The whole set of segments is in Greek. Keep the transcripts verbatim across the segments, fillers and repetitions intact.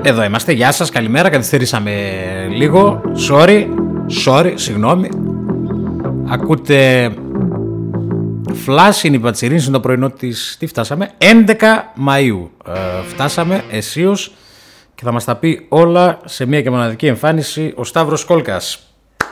Εδώ είμαστε, γεια σας, καλημέρα, καθυστερήσαμε λίγο. Sorry, sorry, συγγνώμη. Ακούτε Flash, είναι η Πατσιρίνη, είναι το πρωινό της. Τι φτάσαμε? έντεκα Μαΐου. Ε, φτάσαμε αισίως και θα μας τα πει όλα σε μία και μοναδική εμφάνιση ο Σταύρος Κόλκας.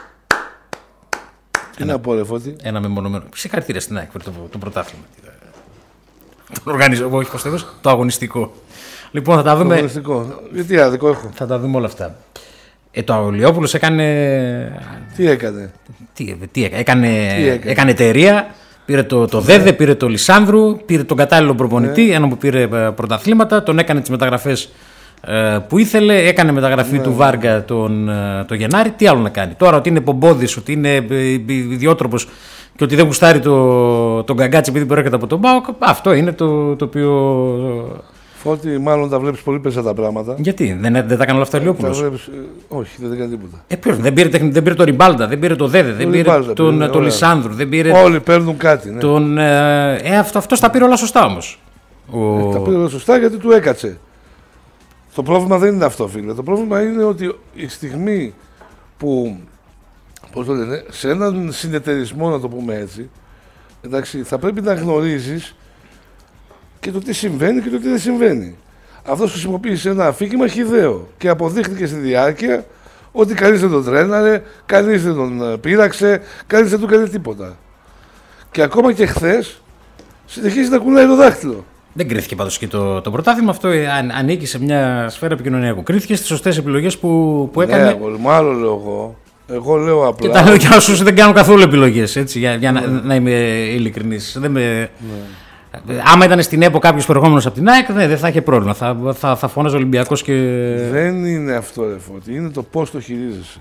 Τι να πω, ρε Φώτη. Ένα μεμονωμένο. Συγχαρητήρια στην ΑΕΚ, το, το πρωτάθλημα. Το οργανισμό, όχι πώς το, το αγωνιστικό. Λοιπόν, θα τα δούμε. Το αγωνιστικό. Γιατί άδικο έχω. Θα τα δούμε όλα αυτά. Ε, το Αγγελιόπουλος έκανε. Τι έκανε. Τι, τι έκανε. Τι έκανε. Έκανε εταιρεία. Πήρε το, το Δέδε, πήρε το Λισάνδρου, πήρε τον κατάλληλο προπονητή, ναι. Ένα που πήρε πρωταθλήματα, τον έκανε τις μεταγραφές ε, που ήθελε, έκανε μεταγραφή ναι. του Βάργα τον, ε, το Γενάρη. Τι άλλο να κάνει. Τώρα ότι είναι πομπόδης, ότι είναι ιδιότροπος και ότι δεν γουστάρει το, τον Γκαγκάτσι επειδή προέρχεται από τον ΠΑΟΚ, αυτό είναι το, το οποίο. Φώτη, μάλλον τα βλέπεις πολύ περισσότερα πράγματα. Γιατί, δεν, δεν τα έκανε όλα αυτά ο Ηλιόπουλος. Όχι, δεν έκανε τίποτα. Ε, ποιος, δεν, πήρε, δεν πήρε το Ριμπάλντα, δεν πήρε το Δέδε, δεν πήρε Ριμπάλτα, τον, πήρε, τον Λισάνδρου. Δεν πήρε όλοι παίρνουν κάτι. Ναι. Τον, ε, ε, αυτό, αυτός τα πήρε όλα σωστά όμως. Ο... Ε, τα πήρε όλα σωστά γιατί του έκατσε. Το πρόβλημα δεν είναι αυτό, φίλε. Το πρόβλημα είναι ότι η στιγμή που. Πώς το λένε, σε έναν συνεταιρισμό, να το πούμε έτσι, εντάξει, θα πρέπει να γνωρίζεις και το τι συμβαίνει και το τι δεν συμβαίνει. Αυτός χρησιμοποίησε ένα αφήγημα χυδαίο και αποδείχθηκε στη διάρκεια ότι κανείς δεν τον τρέναρε, κανείς δεν τον πείραξε, κανείς δεν του έκανε τίποτα. Και ακόμα και χθες συνεχίζει να κουνάει το δάχτυλο. Δεν κρίθηκε πάντως και το, το πρωτάθλημα, αυτό ανήκει σε μια σφαίρα επικοινωνιακού. Κρίθηκε στις σωστές επιλογές που, που έκανε. Ναι, μάλλον λέω εγώ. Εγώ λέω απλά. Και τα λέω και όσους δεν κάνουν καθόλου επιλογές, έτσι, για, για ναι. να, να είμαι ειλικρινής. Δεν με... ναι. Άμα ήταν στην ΕΠΟ κάποιος προηγούμενος από την ΑΕΚ, ναι, δεν θα είχε πρόβλημα. Θα, θα, θα φώναζε Ολυμπιακός και. Δεν είναι αυτό, ρε Φώτη. Είναι το πώς το χειρίζεσαι.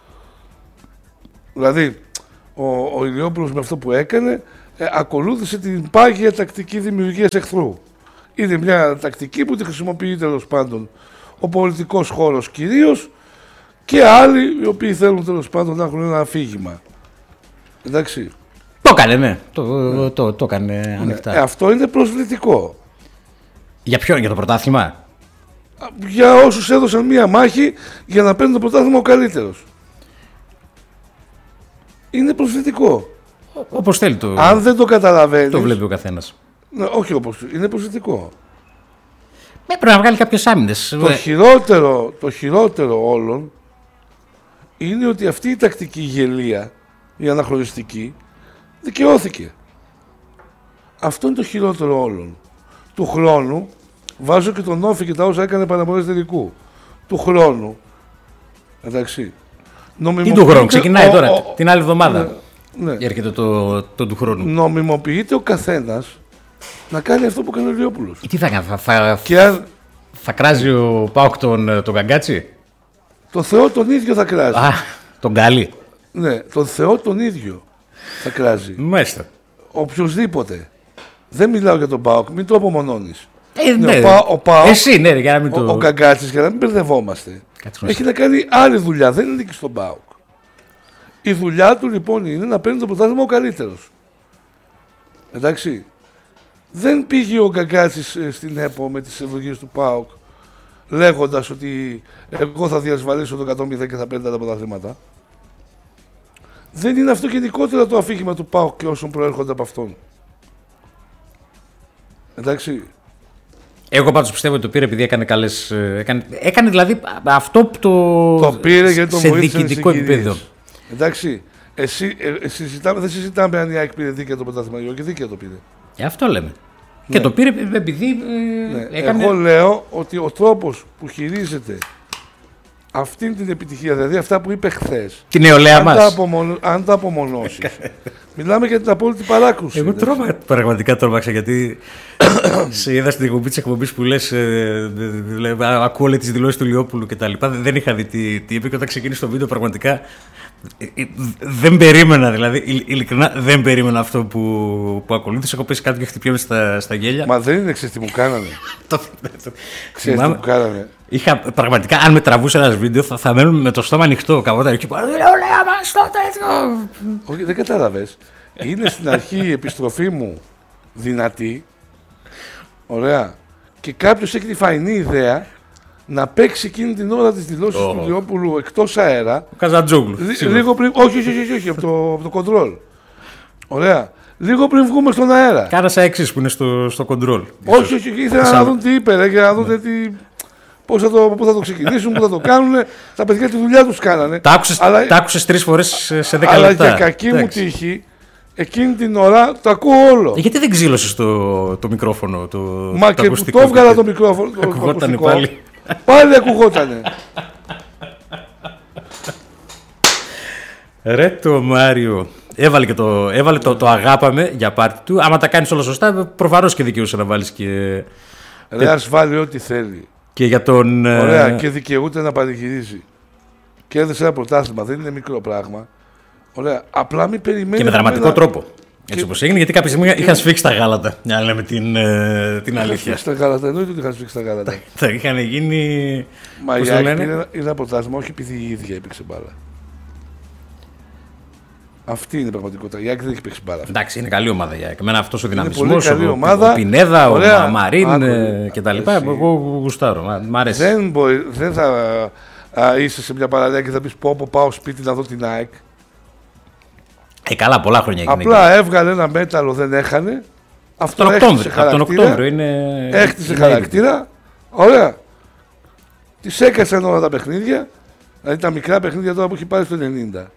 Δηλαδή, ο, ο Ηλιόπουλος με αυτό που έκανε, ε, ακολούθησε την πάγια τακτική δημιουργίας εχθρού. Είναι μια τακτική που τη χρησιμοποιεί τέλος πάντων ο πολιτικός χώρος κυρίως και άλλοι οι οποίοι θέλουν τέλος πάντων να έχουν ένα αφήγημα. Εντάξει. Το έκανε, ναι. Το, ναι. το, το έκανε ανοιχτά. Ναι. Ε, αυτό είναι προσβλητικό. Για ποιον, για το πρωτάθλημα? Για όσους έδωσαν μία μάχη για να παίρνουν το πρωτάθλημα ο καλύτερος. Είναι προσβλητικό. Όπως θέλει το. Αν δεν το καταλαβαίνεις. Το βλέπει ο καθένας. Ναι, όχι όπως. Είναι προσβλητικό. Με πρέπει να βγάλει κάποιες άμυνες. Το χειρότερο, το χειρότερο όλων είναι ότι αυτή η τακτική γελία, η αναχωριστική, δικαιώθηκε. Αυτό είναι το χειρότερο όλων. Του χρόνου, βάζω και τον Όφη και τα όσα έκανε παραμονές τελικού. Του χρόνου, εντάξει. Τι του χρόνου, ξεκινάει ο, τώρα, ο, την άλλη εβδομάδα. Ναι, ναι. Έρχεται το, το του χρόνου. Νομιμοποιείται ο καθένας να κάνει αυτό που κάνει ο Ηλιόπουλος. Τι θα κάνει, θα, θα, αν... θα κράζει ο ΠΑΟΚ τον, τον Γκαγκάτσι? Το Θεό τον ίδιο θα κράζει. Α, τον Γκάλι. Ναι, τον Θεό τον ίδιο θα κράζει. Μάλιστα. Οποιοςδήποτε. Δεν μιλάω για τον ΠΑΟΚ, μην το απομονώνεις. Ε, ναι, ναι. Ο, Πα, ο ΠΑΟΚ, εσύ, ναι, για να μην το... ο, ο Γκαγκάτσης, για να μην μπερδευόμαστε, έχει να κάνει άλλη δουλειά, δεν είναι στον ΠΑΟΚ. Η δουλειά του λοιπόν είναι να παίρνει το πρωτάθλημα ο καλύτερος. Εντάξει. Δεν πήγε ο Γκαγκάτσης στην ΕΠΟ με τις ευλογίες του ΠΑΟΚ λέγοντας ότι εγώ θα διασφαλίσω το εκατό μηδέν και θα παίρνει τα πρωταθλήματα. Δεν είναι αυτό γενικότερα το αφήγημα του ΠΑΟΚ και όσων προέρχονται από αυτόν. Εντάξει. Εγώ πάντως πιστεύω ότι το πήρε επειδή έκανε καλές. Έκανε, έκανε δηλαδή αυτό που το. Το πήρε γιατί το σε διοικητικό επίπεδο. Εντάξει. Εσύ, ε, ε, συζητάμε, δεν συζητάμε αν η ΑΕΚ πήρε δίκαια το πρωτάθλημα ή όχι, δίκαια το πήρε. Ε, αυτό λέμε. Ναι. Και το πήρε επειδή. Ε, ναι. έκανε... Εγώ λέω ότι ο τρόπος που χειρίζεται αυτή την επιτυχία, δηλαδή αυτά που είπε χθες. Την νεολαία μας. Τα απομονω... Αν τα απομονώσεις. Μιλάμε για την απόλυτη παράκρουση. Εγώ τρώμα, πραγματικά τρόμαξα γιατί σε είδα στην εκπομπή της εκπομπής που λες ε, δε, δε, ακούω όλες τις δηλώσεις του Ηλιόπουλου και τα λοιπά. Δεν είχα δει τι, τι είπε και όταν ξεκίνησε το βίντεο πραγματικά ε, δεν περίμενα, δηλαδή ειλικρινά δεν περίμενα αυτό που, που ακολούθησε. Έχω πέσει κάτω και χτυπιόμαι στα, στα γέλια. Μα δεν είναι, ξέρεις τι μου κάνανε. Ξέρεις τι μου κάνανε. Είχα, πραγματικά, αν με τραβούσε ένα βίντεο, θα, θα μένουν με το στόμα ανοιχτό. Καμότα εκεί που λέω, λέω, μας το τέτοιο. Όχι, δεν κατάλαβες. Είναι στην αρχή η επιστροφή μου δυνατή. Ωραία. Και κάποιος έχει τη φαϊνή ιδέα να παίξει εκείνη την ώρα τις δηλώσεις oh. του Λιόπουλου εκτός αέρα. Ο Καζατζόγλου. Λίγο πριν. Όχι, όχι, όχι, όχι από το, από το κοντρόλ. Ωραία. Λίγο πριν βγούμε στον αέρα. Κάρασα έξι που είναι στο, στο κοντρόλ. Όχι, όχι, όχι. Ήθελα να δουν τι είπε, ρε, για να δουν τι. Πώς θα το, θα το ξεκινήσουν, πού θα το κάνουν. Τα παιδιά τη δουλειά τους κάνανε. Τα άκουσες, αλλά... τρεις φορές σε δέκα αλλά λεπτά. Αλλά για κακή μου τύχη, εκείνη την ώρα το ακούω όλο. Ε, γιατί δεν ξύλωσες το, το μικρόφωνο, το, Μα το και που το έβγαλα το μικρόφωνο. Το ακουγότανε πάλι. Πάλι ακουγότανε. Ρε το Μάριο. Έβαλε, και το, έβαλε το, το αγάπαμε για πάρτι του. Άμα τα κάνεις όλα σωστά, προφανώς και δικαιούσε να βάλεις και. Ρε, ας βάλει ό,τι θέλει. Και για τον. Ωραία, και δικαιούται να πανηγυρίζει. Κέρδισε ένα πρωτάθλημα, δεν είναι μικρό πράγμα. Ωραία, απλά μην περιμένει. Και με δραματικό ένα... τρόπο. Έτσι και... όπως έγινε, γιατί κάποια στιγμή και... είχαν σφίξει τα γάλατα. Να λέμε την, ε, την αλήθεια. Είχαν σφίξει τα γάλατα, εννοείται ότι είχαν σφίξει τα γάλατα. Τα είχαν γίνει. Μα η ΑΕΚ είναι ένα πρωτάθλημα, όχι επειδή η ίδια έπαιξε μπάλα. Αυτή είναι η πραγματικότητα. Η ΑΕΚ δεν έχει παίξει μπάλα. Εντάξει, είναι καλή ομάδα η ΑΕΚ. Εμένα αυτός ο δυναμισμός, ο, ο Πινέδα, ο Μαρίν κτλ. Εγώ γουστάρω. Μ' αρέσει. Δεν, μπορεί, δεν θα α, είσαι σε μια παραλία και θα πει πω, πω πάω σπίτι να δω την ΑΕΚ. Ε, καλά, πολλά χρόνια έγινε. Απλά έβγαλε ένα μέταλλο, δεν έχανε. Αυτό τον Οκτώβριο. Από τον Οκτώβριο είναι. Έχτισε χαρακτήρα. Ωραία. Τις έκασαν όλα τα παιχνίδια. Δηλαδή τα μικρά παιχνίδια τώρα που έχει πάρει στο ενενήντα.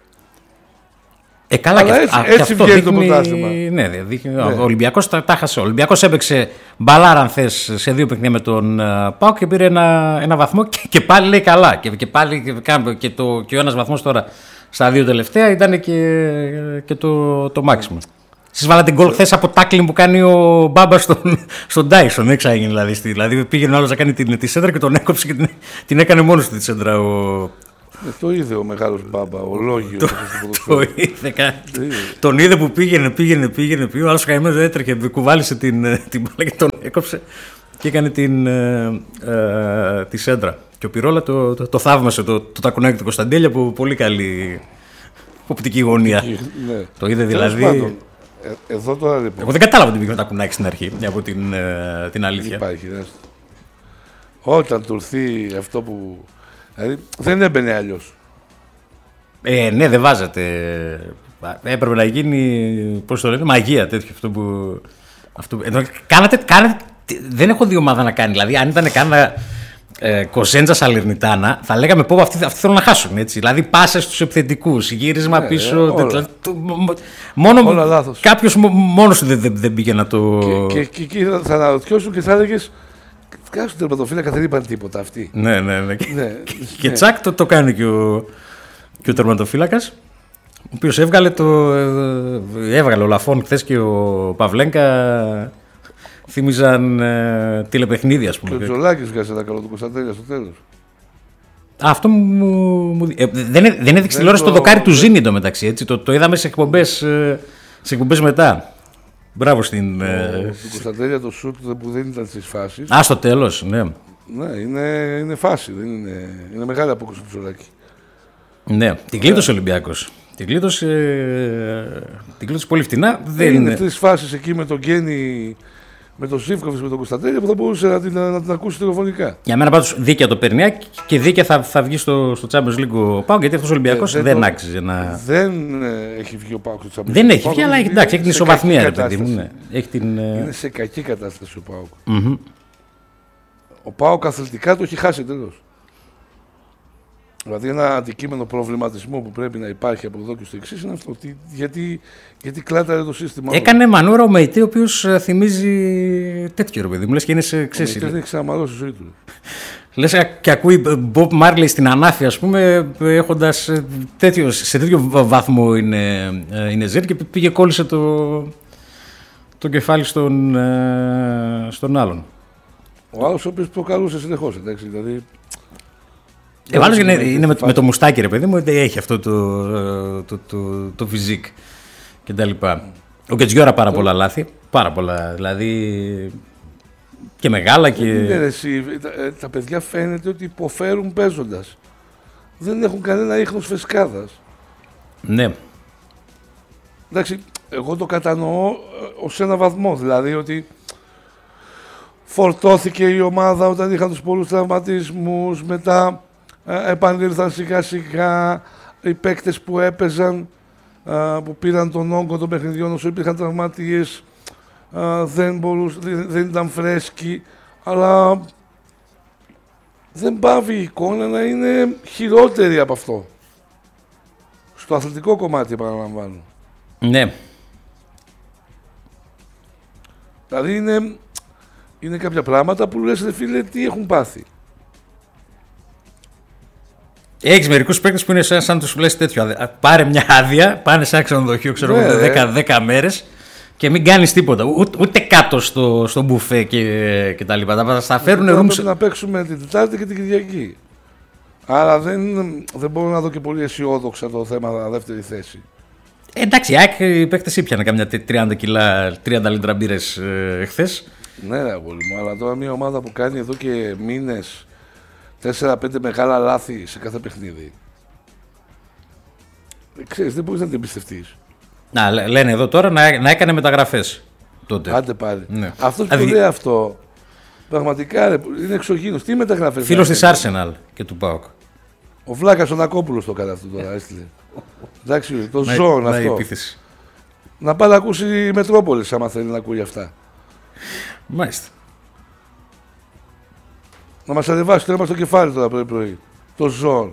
Ε, καλά, αλλά και, έτσι, α, έτσι και αυτό βγαίνει δείχνει, το πρωτάθλημα. Ναι, δείχνει, ναι. Ο Ολυμπιακός τα, τα χάσε. Ο Ολυμπιακός έπαιξε μπαλάρα, αν θες, σε δύο παιχνίδια με τον uh, ΠΑΟΚ και πήρε ένα, ένα βαθμό και, και πάλι λέει καλά. Και, και πάλι και, και, το, και ο ένας βαθμός τώρα στα δύο τελευταία ήταν και, και το, το μάξιμο. Εσείς βάλατε γκολ χθες από τάκλινγκ που κάνει ο Μπάμπα στον, στον Τάισον. Δεν ξάγινε δηλαδή. Δηλαδή πήγαινε ο άλλος να κάνει την, τη σέντρα και τον έκοψε και την, την έκανε μόνος του τη σέντρα. Ο... Ε, το είδε ο μεγάλος Μπάμπα, ο Λόγιος. Το, το είδε κάτι. Τον είδε που πήγαινε, πήγαινε, πήγαινε. πήγαινε. Ο άλλος καημένος έτρεχε, κουβάλισε την, την μπάλα και τον έκοψε και έκανε την, ε, ε, τη σέντρα. Και ο Πυρόλα το, το, το θαύμασε το, το τακουνάκι του Κωνσταντέλια από πολύ καλή οπτική γωνία. Ναι. Το είδε δηλαδή. Ε, εδώ τώρα λοιπόν. Εγώ δεν κατάλαβα ότι πήγαινε τα κουνάκι στην αρχή, από την, ε, την αλήθεια. Υπάρχει, ναι. Όταν του έρθει αυτό που. Δηλαδή δεν έμπαινε αλλιώς. Ε, ναι, δεν βάζετε. Έπρεπε να γίνει. Πώς το λένε, μαγεία τέτοιο αυτό που. Αυτό, ενώ, κάνατε, κάνατε. Δεν έχω δει ομάδα να κάνει. Δηλαδή, αν ήταν κάνα ε, Κοζέντζα Σαλερνιτάνα, θα λέγαμε πω αυτοί, αυτοί θέλουν να χάσουν. Έτσι. Δηλαδή, πάσες στους επιθετικούς, γύρισμα ναι, πίσω. Ε, δηλαδή, το, μόνο κάποιος μόνος του δεν, δεν, δεν πήγε να το. Και, και, και θα αναρωτιώσουν και θα έλεγες. Κάτσε τον τερματοφύλακα, δεν είπαν τίποτα αυτοί. Ναι, ναι, ναι. ναι και ναι. τσακ το, το κάνει και ο, και ο τερματοφύλακας, ο οποίος έβγαλε το. Έβγαλε ο Λαφών χθες και ο Παυλένκα. Θύμιζαν ε, τηλεπαιχνίδια, ας πούμε. Και ο Τζολάκης βγάζει ένα καλό του Κωνσταντέλια στο τέλος. Αυτό μου. μου ε, δεν, δεν έδειξε τηλεόραση το δοκάρι του Ζήνη εντωμεταξύ. Έτσι, το, το είδαμε σε εκπομπές, σε εκπομπές μετά. Μπράβο στην. Το, ε... Του Κωνσταντέλια το σουτ που δεν ήταν στις φάσεις. Α, στο τέλος, ναι. Ναι, είναι, είναι φάση. Δεν είναι, είναι μεγάλη απόκριση του Τζολάκη. Ναι, την κλείδωσε ο Ολυμπιακός. Την κλείδωσε, την κλείδωσε πολύ φτηνά. Δεν είναι τρεις φάσεις εκεί με τον Γκένι, με τον Ζίβκοβιτς, με τον Κωνσταντέλια που θα μπορούσε να την, να την ακούσει τηλεφωνικά. Για μένα πάντως δίκαια το περνιά και δίκαια θα, θα βγει στο, στο Champions League ο Πάοκ, γιατί αυτός ο Ολυμπιακός ε, δεν, δεν άξιζε να. Δεν ε, έχει βγει ο Πάοκ στο Champions League. Δεν έχει βγει, αλλά έχει, εντάξει, έχει την ισοβαθμία, ρε παιδί μου. Ναι. Έχει την, είναι σε κακή κατάσταση ο Πάοκ. Mm-hmm. Ο Πάοκ αθλητικά το έχει χάσει τελώς. Δηλαδή, ένα αντικείμενο προβληματισμού που πρέπει να υπάρχει από εδώ και στο εξής είναι αυτό. Τι, γιατί, γιατί κλάταρε το σύστημα. Έκανε μανούρα ο Μεϊτέ, ο οποίος θυμίζει τέτοιο, ρε παιδί μου. Λες και είναι σε ξέσυλη. Ο Μεϊτέ έχει ξαναμαλώσει τη ζωή του. Λες και ακούει Bob Marley στην ανάφεια, ας πούμε, έχοντας τέτοιο, σε τέτοιο βαθμό είναι, είναι ζέρ και πήγε κόλλησε το, το κεφάλι στον, στον άλλον. Ο άλλος ο οποίος προκαλούσε συνεχώς, εντάξει, δηλαδή. Εγώ άλλος είναι, είναι με, με το μουστάκι, ρε παιδί μου, έχει αυτό το, το, το, το, το φιζίκ και τα λοιπά. Ο Κετζιόρα πάρα πολλά λάθη, πάρα πολλά, δηλαδή και μεγάλα και... Είναι, εσύ, τα, τα παιδιά φαίνεται ότι υποφέρουν παίζοντας. Δεν έχουν κανένα ίχνος φεσκάδας. Ναι. Εντάξει, εγώ το κατανοώ ως ένα βαθμό, δηλαδή ότι φορτώθηκε η ομάδα όταν είχαν τους πολλούς τραυματισμούς, μετά ε, επανήλθαν σιγά σιγά οι παίκτες που έπαιζαν, ε, που πήραν τον όγκο των παιχνιδιών όσο υπήρχαν τραυματίες, ε, δεν, μπορούς, δεν, δεν ήταν φρέσκοι, αλλά δεν πάβει η εικόνα να είναι χειρότερη από αυτό. Στο αθλητικό κομμάτι, επαναλαμβάνω. Ναι. Δηλαδή είναι, είναι κάποια πράγματα που λες, ρε φίλε, τι έχουν πάθει. Έχεις μερικούς παίκτες που είναι σαν, σαν τους λες τέτοιο. Πάρε μια άδεια, πάνε σε ένα ξενοδοχείο, ξέρω εγώ, ναι, δέκα μέρες και μην κάνεις τίποτα. Ούτε, ούτε κάτω στο, στο μπουφέ και, και τα λοιπά. Θα στα φέρουν ρούμς. Πρέπει να παίξουμε την Τετάρτη και την Κυριακή. Άρα δεν, δεν μπορώ να δω και πολύ αισιόδοξα το θέμα δεύτερη θέση. Ε, εντάξει, οι παίκτες ήπιανε καμιά τριάντα κιλά, τριάντα λίτρα μπύρες ε, χθες. Ναι, ρε αγόρι μου, αλλά τώρα μια ομάδα που κάνει εδώ και μήνες τέσσερα πέντε μεγάλα λάθη σε κάθε παιχνίδι. Ε, ξέρεις, δεν μπορείς να την εμπιστευτείς. Να, λένε εδώ τώρα να, να έκανε μεταγραφές τότε. Άντε πάλι. Ναι. Αυτός που Αδι... λέει αυτό, πραγματικά ρε, είναι εξωγήινος. Τι μεταγραφές? Φίλος της Arsenal και του ΠΑΟΚ. Ο Βλάκας ο Νακόπουλος το έκανε αυτό τώρα, έστειλε. Εντάξει, το ζώο αυτό. Επίθεση. Να πάει να ακούσει η Μετρόπολης, άμα θέλει να ακούει αυτά. Μάλιστα. Να μας ανεβάσει το αίμα στο κεφάλι τώρα πρωί-πρωί. Το ζώο.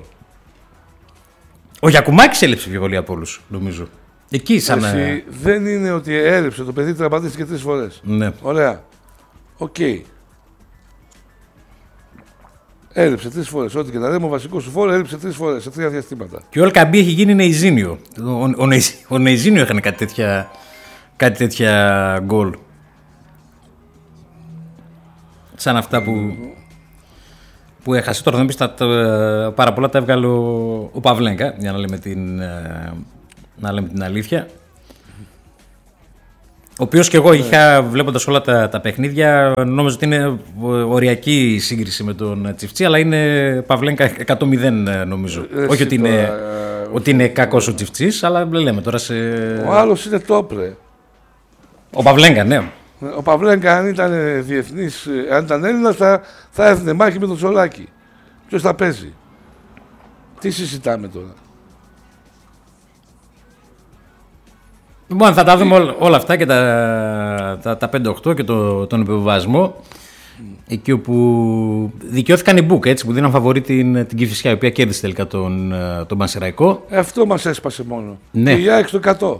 Ο Γιακουμάκης έλειψε πιο πολύ από όλους, νομίζω. Εκεί σαν. Εσύ, δεν είναι ότι έλειψε, το παιδί τραυματίστηκε τρεις φορές. Ναι. Ωραία. Οκ. Okay. Έλειψε τρεις φορές. Ό,τι και να λέμε, ο βασικός σου φόρο έλειψε τρεις φορές σε τρία διαστήματα. Και ο Ελκαμπή έχει γίνει Νεϊζίνιο. Ο, ο, ο Νεϊζίνιο έκανε κάτι τέτοια, κάτι τέτοια γκολ. Σαν αυτά που, που έχασε. Τώρα δεν πεις τα, τα, πάρα πολλά τα έβγαλε ο, ο Παυλέγκα, για να λέμε την, να λέμε την αλήθεια. Ο οποίος και εγώ είχα, βλέποντας όλα τα, τα παιχνίδια, νόμιζα ότι είναι οριακή η σύγκριση με τον Τσιφτσί, αλλά είναι Παυλέγκα εκατό μηδέν νομίζω. Εσύ όχι ότι είναι, τώρα, ότι είναι κακός ο Τσιφτσής, αλλά λέμε τώρα σε... Ο άλλος είναι τόπρε. Ο Παυλέγκα, ναι. Ο Παυλέγκα, αν ήταν διεθνής, αν ήταν Έλληνας, θα, θα έδινε μάχη με τον Τσολάκη. Ποιος θα παίζει? Τι συζητάμε τώρα? Λοιπόν, θα τα δούμε όλα, όλα αυτά και τα, τα, τα πέντε οκτώ και το, τον επιβιβασμό. Mm. Εκεί όπου δικαιώθηκαν οι Μπουκ, έτσι, που δίναν φαβορί την, την Κηφισιά, η οποία κέρδισε τελικά τον, τον Πανσεραϊκό. Αυτό μας έσπασε μόνο. Ναι. Και η ΑΕΚ στο εκατό.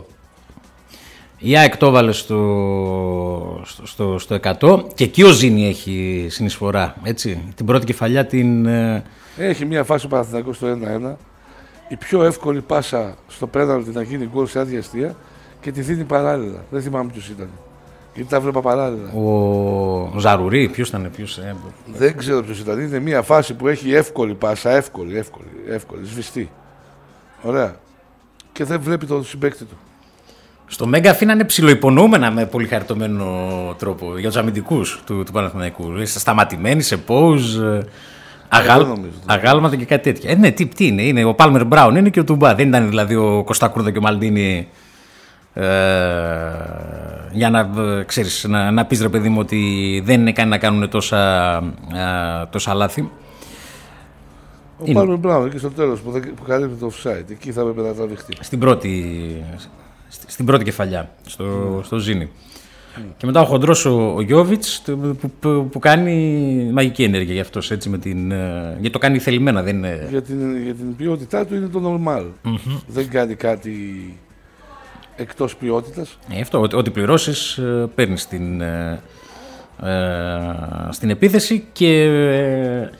Η ΑΕΚ το έβαλε στο, στο, στο, στο εκατό και εκεί ο Ζήνη έχει συνεισφορά. Έτσι. Την πρώτη κεφαλιά την... Έχει μια φάση ο Παναθηναϊκός στο ένα ένα. Η πιο εύκολη πάσα στο πέναλτι να γίνει γκολ σε άδεια αστεία και τη δίνει παράλληλα. Δεν θυμάμαι ποιος ήταν. Γιατί τα βλέπα παράλληλα. Ο, ο Ζαρουρί, ποιος ήταν, ποιος... Ε... Δεν ξέρω ποιος ήταν. Είναι μια φάση που έχει εύκολη πάσα, εύκολη, εύκολη, εύκολη, σβηστή. Ωραία. Και δεν βλέπει τον συμπαίκτη του. Στο Μέγκα αφήνανε ψιλοϊπονοούμενα με πολύ χαριτωμένο τρόπο για τους αμυντικούς του, του Παναθηναϊκού. Σταματημένοι σε pose, αγάλ, αγάλματα και κάτι τέτοια. Ε, ναι, τι, τι είναι, είναι ο Πάλμερ Μπράουν είναι και ο Τουμπά. Δεν ήταν δηλαδή ο Κωστακούρδα και ο Μαλντίνη ε, για να, ξέρεις, να, να πεις ρε παιδί μου ότι δεν είναι κάνει να κάνουν τόσα, ε, τόσα λάθη. Ο Πάλμερ Μπράουν εκεί στο τέλος που, που καλύπτει το offside, εκεί θα έπρεπε να τραβηχτεί. Στην πρώτη... Στην πρώτη κεφαλιά, στο, mm. στο Ζήνη. Mm. Και μετά ο χοντρός ο, ο Γιώβιτς που, που, που κάνει μαγική ενέργεια για αυτός, έτσι, με την, γιατί το κάνει θελημένα. Δεν είναι... για, την, για την ποιότητά του είναι το normal. Mm-hmm. Δεν κάνει κάτι εκτός ποιότητας. Ε, αυτό, ό,τι, ό,τι πληρώσεις παίρνεις στην, ε, ε, στην επίθεση και ε,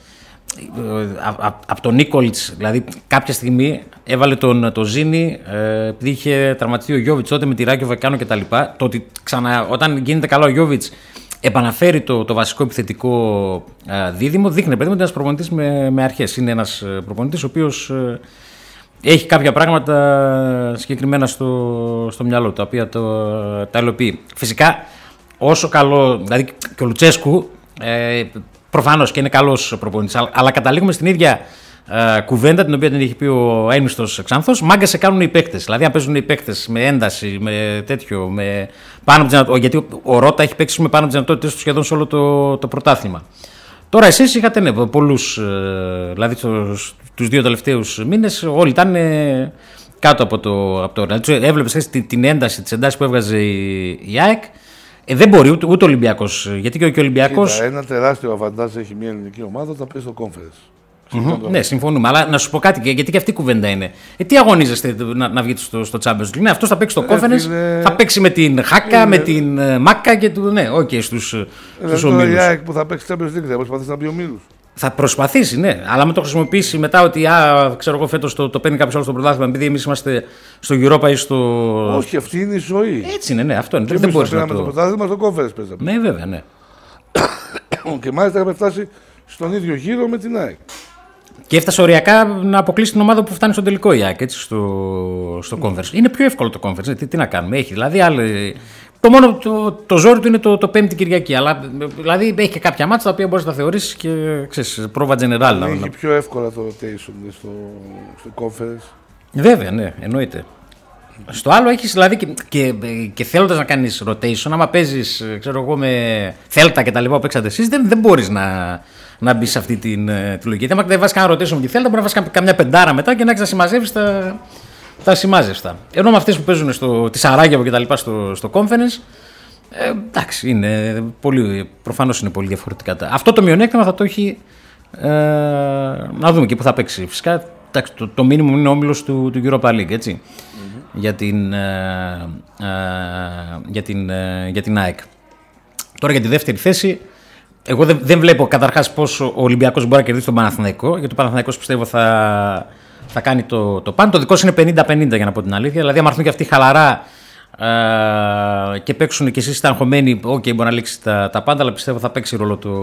από τον Νίκολιτς, δηλαδή κάποια στιγμή έβαλε τον το Ζήνη ε, επειδή είχε τραυματιστεί ο Γιώβιτς τότε με τη Ράκιο Βεκάνο και τα λοιπά. Το ότι ξανά, όταν γίνεται καλά ο Γιώβιτς επαναφέρει το, το βασικό επιθετικό ε, δίδυμο, δείχνει παιδί μου ότι είναι ένας προπονητής με, με αρχές. Είναι ένας προπονητής ο οποίος ε, έχει κάποια πράγματα συγκεκριμένα στο, στο μυαλό του, τα οποία το, τα υλοποιεί. Φυσικά όσο καλό, δηλαδή και ο Λουτσέσκου ε, προφανώς και είναι καλός προπονητής, αλλά καταλήγουμε στην ίδια Uh, κουβέντα την οποία την έχει πει ο ένιστος Ξάνθος. Μάγκα σε κάνουν οι παίκτες. Δηλαδή, αν παίζουν οι παίκτες με ένταση, με τέτοιο, με πάνω από τις δυνατότητες. Γιατί ο Ρώτα έχει παίξει με πάνω από τις δυνατότητες του σχεδόν σε όλο το, το πρωτάθλημα. Τώρα, εσείς είχατε ναι, πολλούς, δηλαδή τους δύο τελευταίους μήνες, όλοι ήταν ε, κάτω από το. Από το δηλαδή, έβλεπες την, την ένταση, τις εντάσεις που έβγαζε η, η ΑΕΚ. Ε, δεν μπορεί ούτε, ούτε ο Ολυμπιακός. Γιατί και ο, και ο Ολυμπιακός. Κοίτα, ένα τεράστιο αβαντάζ έχει μια ελληνική ομάδα όταν παίζει στο Conference. Mm-hmm. Ναι, συμφωνούμε. Αλλά να σου πω κάτι, γιατί και αυτή η κουβέντα είναι. Ε, τι αγωνίζεστε να, να βγείτε στο, στο Champions League? Ναι, αυτό θα παίξει στο Conference, φίλε... θα παίξει με την Χάκα, είναι... με την uh, Μάκα και του. Ναι, οκ, okay, στους ομίλους. Η ΑΕΚ που θα παίξει Champions League θα προσπαθήσει να μπει ομίλους. Θα προσπαθήσει, ναι, αλλά με το χρησιμοποιήσει μετά ότι α, ξέρω εγώ φέτος το, το παίρνει κάποιο άλλο στο πρωτάθλημα επειδή εμείς είμαστε στο Europa ή στο. Όχι, αυτή είναι η ζωή. Έτσι είναι, ναι, αυτό είναι. Και δεν μπορεί να το. Το πρωτάθλημα στο Conference παίζαμε. Ναι, βέβαια, ναι. Και μάλιστα είχαμε φτάσει στον ίδιο γύρο με την ΑΕΚ. Και έφτασε οριακά να αποκλείσει την ομάδα που φτάνει στο τελικό η ΑΕΚ, έτσι, στο, στο Conference. Είναι πιο εύκολο το Conference, τι, τι να κάνουμε. Έχει δηλαδή άλλη. Το μόνο το, το ζόρι του είναι το, το Πέμπτη Κυριακή. Αλλά δηλαδή έχει και κάποια μάτσα τα οποία μπορεί να τα θεωρήσει και ξέρεις, πρόβα general. Έχει να... πιο εύκολα το rotation στο, στο Conference. Βέβαια, ναι, εννοείται. Στο άλλο έχει δηλαδή και, και, και θέλοντα να κάνει rotation, άμα παίζει με Θέλτα και τα λοιπά που παίξατε εσεί, δεν, δεν μπορεί να, να μπει σε αυτή την, τη λογική. Γιατί άμα δεν βάζει κανένα rotation με τη Θέλτα, μπορεί να βάζει καμιά πεντάρα μετά και να έχει να συμμαζεύει τα, τα συμμάζευστα. Ενώ με αυτέ που παίζουν στο, τη Σαράγεβο και τα λοιπά στο, στο Conference, ε, εντάξει, είναι πολύ, προφανώς είναι πολύ διαφορετικά. Αυτό το μειονέκτημα θα το έχει. Ε, να δούμε και που θα παίξει. Φυσικά εντάξει, το, το minimum είναι ο όμιλος του, του Europa League, έτσι. Mm-hmm. Για την, ε, ε, για, την, ε, για την ΑΕΚ. Τώρα για τη δεύτερη θέση, εγώ δεν, δεν βλέπω καταρχάς πώς ο Ολυμπιακός μπορεί να κερδίσει τον Παναθηναϊκό, γιατί ο Παναθηναϊκός πιστεύω θα, θα κάνει το, το πάνω. Το δικό είναι πενήντα πενήντα για να πω την αλήθεια. Δηλαδή, αν έρθουν και αυτοί χαλαρά ε, και παίξουν και εσείς είστε αγχωμένοι, οκ, okay, μπορεί να λήξει τα, τα πάντα, αλλά πιστεύω θα παίξει ρόλο το,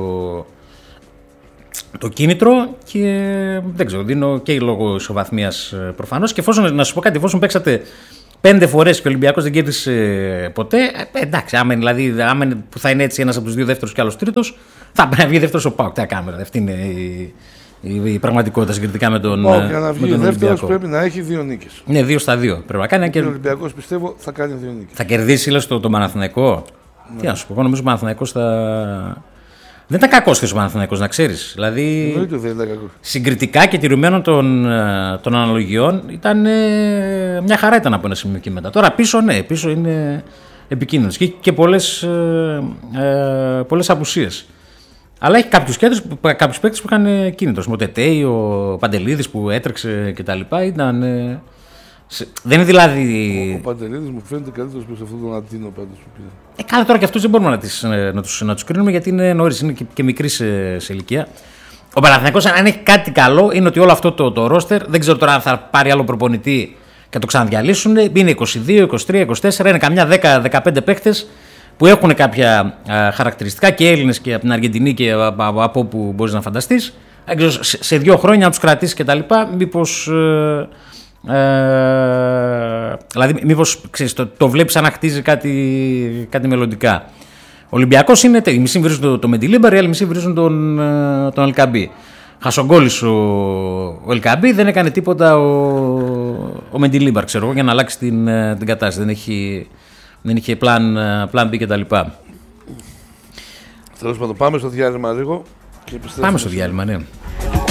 το κίνητρο και δεν ξέρω, δίνω και λόγω ισοβαθμίας προφανώς. Και εφόσον, να σου πω κάτι, εφόσον παίξατε πέντε φορές και ο Ολυμπιακός δεν κέρδισε ποτέ, ε, εντάξει, άμα, δηλαδή, άμα που θα είναι έτσι ένας από τους δύο δεύτερους και άλλος τρίτος, θα πρέπει να βγει δεύτερος ο ΠΑΟΚ. Τι να κάνουμε, αυτή είναι η, η, η πραγματικότητα συγκριτικά με τον Ολυμπιακό. Για να βγει ο δεύτερος πρέπει να έχει δύο νίκες. Ναι, δύο στα δύο πρέπει να κάνει. Και ο Ολυμπιακός πιστεύω θα κάνει δύο νίκες. Θα κερδίσει, λες, το, το Παναθηναϊκό. Ναι. Τι να σου πω, εγώ νομίζω ο Παναθηναϊκός θα. Δεν ήταν κακός ο Παναθηναϊκός, να ξέρεις. Δηλαδή, εννοείται δεν ήταν κακός. Συγκριτικά και τηρουμένων των, των αναλογιών, ήταν, ε, μια χαρά ήταν από ένα σημείο και μετά. Τώρα πίσω, ναι, πίσω είναι επικίνδυνος και, και πολλές, ε, ε, πολλές απουσίες. Αλλά έχει κάποιους κέντρους, κάποιους παίκτες που είχαν κίνητρο. Ο Τετέι, ο Παντελίδης που έτρεξε κτλ. Ήταν. Ε, σε, δεν είναι δηλαδή. Ο, ο Παντελίδης μου φαίνεται καλύτερος προς αυτόν τον Αντίνο πάντως που πήρε. Ε, καλά, τώρα και αυτούς δεν μπορούμε να, τις, να, τους, να τους κρίνουμε γιατί είναι νωρίς, είναι και, και μικροί σε, σε ηλικία. Ο Παναθηναϊκός, αν έχει κάτι καλό, είναι ότι όλο αυτό το, το ρόστερ, δεν ξέρω τώρα αν θα πάρει άλλο προπονητή και το ξαναδιαλύσουν. Είναι είκοσι δύο, είκοσι τρία, είκοσι τέσσερα, είναι καμιά δέκα δεκαπέντε παίχτες που έχουν κάποια α, χαρακτηριστικά και Έλληνες και από την Αργεντινή και από, από όπου μπορείς να φανταστείς. Σε, σε δύο χρόνια να τους κρατήσεις κτλ. Μήπως. Ε, Ε, δηλαδή, μήπως ξέρεις, το, το βλέπεις σαν να χτίζει κάτι, κάτι μελλοντικά. Ο Ολυμπιακός είναι. Οι μισοί βρίζουν το, το Μεντιλίμπαρ, οι άλλοι μισοί βρίζουν τον, τον Ελκαμπή. Χασογκόλης ο, ο Ελκαμπή, δεν έκανε τίποτα ο, ο Μεντιλίμπαρ, ξέρω εγώ, για να αλλάξει την, την κατάσταση. Δεν, έχει, δεν είχε πλάν, πλάν B κτλ. Τέλος πάντων, πάμε στο διάλειμμα λίγο. Και πάμε στο διάλειμμα, ναι.